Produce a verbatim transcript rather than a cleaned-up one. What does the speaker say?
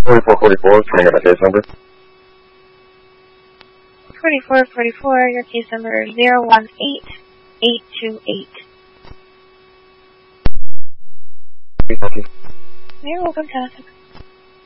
forty-four forty-four, can I get my case number? forty-four forty-four, your case number is zero one eight eight two eight. Thank you. You're welcome, Tassie.